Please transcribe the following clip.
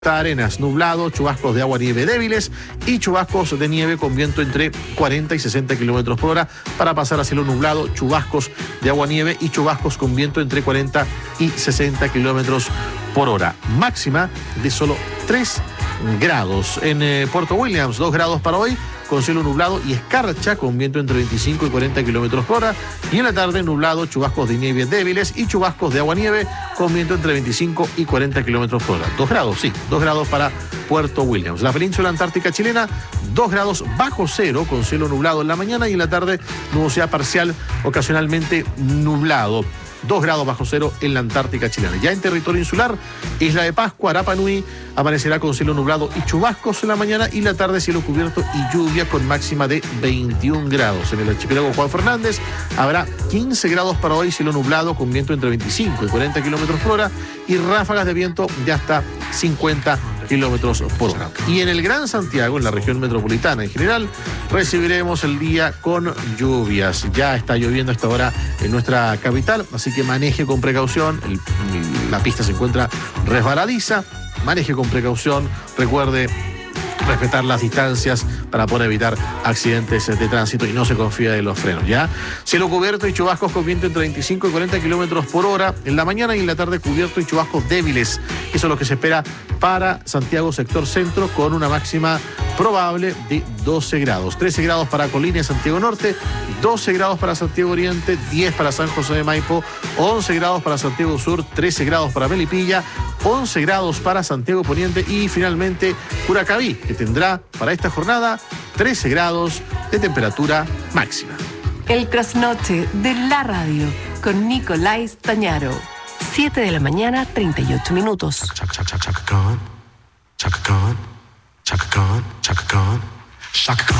Arenas, nublado, chubascos de agua nieve débiles y chubascos de nieve con viento entre 40 y 60 kilómetros por hora, para pasar a cielo nublado, chubascos de agua nieve y chubascos con viento entre 40 y 60 kilómetros por hora. Máxima de solo 3 grados. En Puerto Williams, 2 grados para hoy, con cielo nublado y escarcha con viento entre 25 y 40 kilómetros por hora. Y en la tarde, nublado, chubascos de nieve débiles y chubascos de agua nieve con viento entre 25 y 40 kilómetros por hora. 2 grados, sí, 2 grados para Puerto Williams. La península antártica chilena, 2 grados bajo cero, con cielo nublado en la mañana y en la tarde, nubosidad parcial, ocasionalmente nublado. 2 grados bajo cero en la Antártica chilena. Ya en territorio insular, Isla de Pascua, Rapa Nui, amanecerá con cielo nublado y chubascos en la mañana y la tarde cielo cubierto y lluvia con máxima de 21 grados. En el archipiélago Juan Fernández habrá 15 grados para hoy, cielo nublado con viento entre 25 y 40 kilómetros por hora y ráfagas de viento de hasta 50 kilómetros por hora. Y en el Gran Santiago, en la región metropolitana en general, recibiremos el día con lluvias. Ya está lloviendo a esta hora en nuestra capital, así que maneje con precaución. La pista se encuentra resbaladiza, maneje con precaución, recuerde respetar las distancias para poder evitar accidentes de tránsito y no se confía de los frenos, ¿ya? Cielo cubierto y chubascos con viento entre 25 y 40 kilómetros por hora en la mañana y en la tarde, cubierto y chubascos débiles. Eso es lo que se espera para Santiago sector centro, con una máxima probable de 12 grados. 13 grados para Colina y Santiago Norte, 12 grados para Santiago Oriente, 10 para San José de Maipo, 11 grados para Santiago Sur, 13 grados para Melipilla, 11 grados para Santiago Poniente y finalmente Curacaví, que tendrá para esta jornada 13 grados de temperatura máxima. El trasnoche de la radio con Nicolás Tañaro. 7 de la mañana, 38 minutos. Chaka Khan.